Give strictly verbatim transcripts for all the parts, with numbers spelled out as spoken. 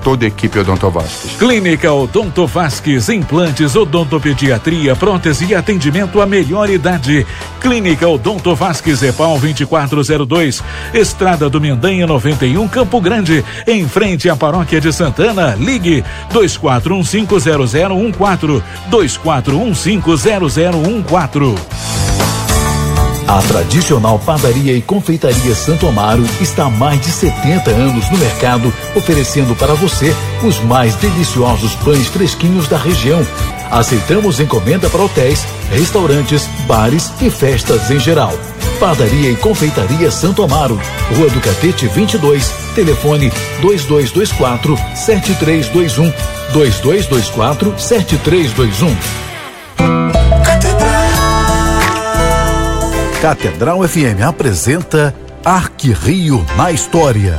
toda a equipe Odonto Vasques. Clínica Odonto Vasques, implantes, odontopediatria, prótese e atendimento à melhor idade. Clínica Odonto Vasques, EPAL vinte e quatro zero dois, Estrada do Mendanha noventa e um, Campo Grande, em frente à Paróquia de Santana. Ligue dois quatro um cinco zero zero um quatro, dois quatro um cinco zero zero um quatro. A tradicional padaria e confeitaria Santo Amaro está há mais de setenta anos no mercado, oferecendo para você os mais deliciosos pães fresquinhos da região. Aceitamos encomenda para hotéis, restaurantes, bares e festas em geral. Padaria e confeitaria Santo Amaro, Rua do Catete vinte e dois, telefone dois dois dois quatro, sete três dois um, dois dois dois quatro, sete três dois um. Catedral F M apresenta Arquirio na História.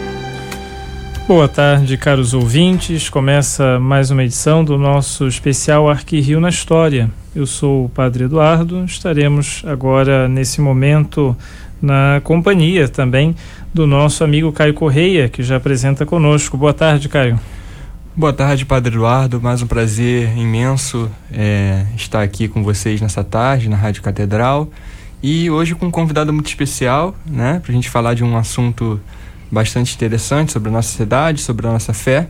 Boa tarde, caros ouvintes. Começa mais uma edição do nosso especial Arquirio na História. Eu sou o Padre Eduardo. Estaremos agora, nesse momento, na companhia também do nosso amigo Caio Correia, que já apresenta conosco. Boa tarde, Caio. Boa tarde, Padre Eduardo. Mais um prazer imenso é, estar aqui com vocês nessa tarde, na Rádio Catedral. E hoje com um convidado muito especial, né, para a gente falar de um assunto bastante interessante sobre a nossa cidade, sobre a nossa fé,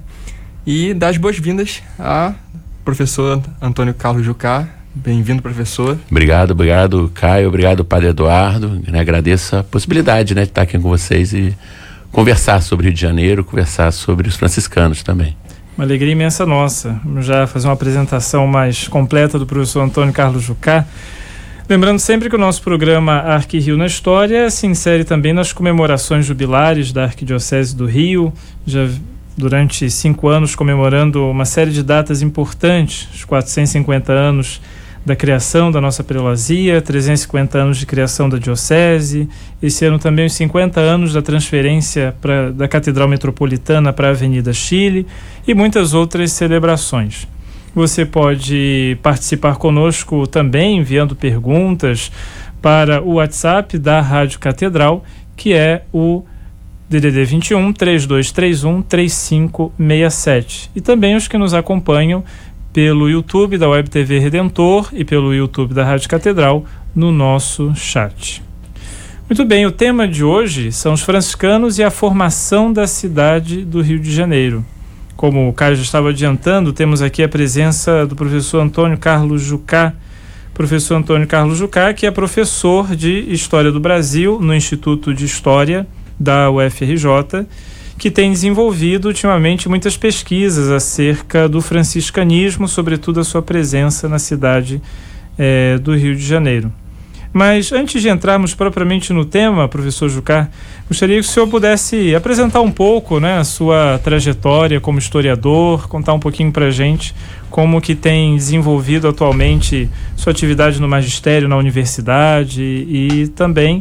e dar as boas-vindas ao professor Antônio Carlos Jucá. Bem-vindo, professor. Obrigado, obrigado, Caio, obrigado, Padre Eduardo. Né, agradeço a possibilidade, né, de estar aqui com vocês e conversar sobre o Rio de Janeiro, conversar sobre os franciscanos também. Uma alegria imensa nossa. Vamos já fazer uma apresentação mais completa do professor Antônio Carlos Jucá. Lembrando sempre que o nosso programa Arquirio na História se insere também nas comemorações jubilares da Arquidiocese do Rio, já durante cinco anos comemorando uma série de datas importantes, os quatrocentos e cinquenta anos da criação da nossa prelazia, trezentos e cinquenta anos de criação da diocese, esse ano também os cinquenta anos da transferência pra, da Catedral Metropolitana para a Avenida Chile e muitas outras celebrações. Você pode participar conosco também enviando perguntas para o WhatsApp da Rádio Catedral, que é o D D D vinte e um, três dois três um, três cinco seis sete. E também os que nos acompanham pelo YouTube da Web T V Redentor e pelo YouTube da Rádio Catedral no nosso chat. Muito bem, o tema de hoje são os franciscanos e a formação da cidade do Rio de Janeiro. Como o Caio já estava adiantando, temos aqui a presença do professor Antônio Carlos Jucá. Professor Antônio Carlos Jucá, que é professor de História do Brasil no Instituto de História da U F R J, que tem desenvolvido ultimamente muitas pesquisas acerca do franciscanismo, sobretudo a sua presença na cidade eh, do Rio de Janeiro. Mas antes de entrarmos propriamente no tema, professor Jucá, gostaria que o senhor pudesse apresentar um pouco, né, a sua trajetória como historiador, contar um pouquinho para a gente como que tem desenvolvido atualmente sua atividade no magistério, na universidade e, e também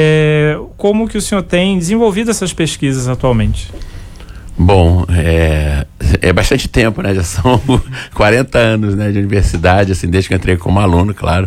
é, como que o senhor tem desenvolvido essas pesquisas atualmente. Bom, é, é bastante tempo, né? Já são quarenta anos, né, de universidade, assim, desde que eu entrei como aluno, claro.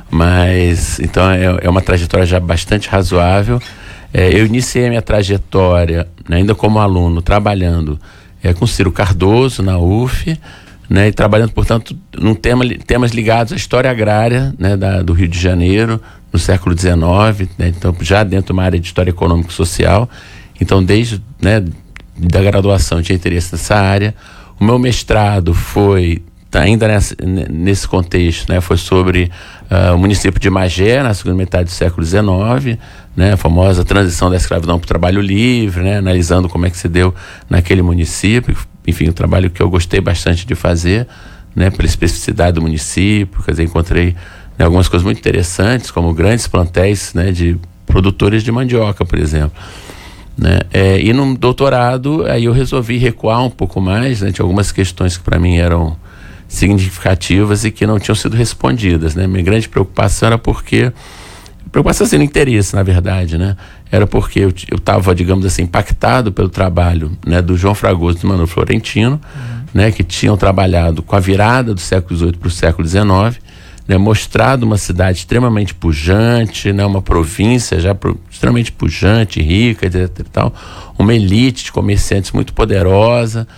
Mas, então, é, é uma trajetória já bastante razoável. É, eu iniciei a minha trajetória, né, ainda como aluno, trabalhando é, com Ciro Cardoso, na U F, né, e trabalhando, portanto, num tema, temas ligados à história agrária, né, da, do Rio de Janeiro, no século dezenove, né, então, já dentro de uma área de história econômica e social. Então, desde, né, da graduação tinha interesse nessa área. O meu mestrado foi ainda nessa, nesse contexto, né, foi sobre uh, o município de Magé na segunda metade do século dezenove, né, a famosa transição da escravidão para o trabalho livre, né, analisando como é que se deu naquele município. Enfim, um trabalho que eu gostei bastante de fazer, né, pela especificidade do município. Quer dizer, encontrei, né, algumas coisas muito interessantes, como grandes plantéis, né, de produtores de mandioca, por exemplo. Né? É, e no doutorado, aí eu resolvi recuar um pouco mais, né, de algumas questões que para mim eram significativas e que não tinham sido respondidas, né? Minha grande preocupação era porque, preocupação sendo interesse, na verdade, né? Era porque eu estava, digamos assim, impactado pelo trabalho, né, do João Fragoso e do Manuel Florentino, uhum. né, que tinham trabalhado com a virada do século dezoito para o século dezenove, né, mostrado uma cidade extremamente pujante, né, uma província já pro, extremamente pujante, rica, etc e tal, uma elite de comerciantes muito poderosa,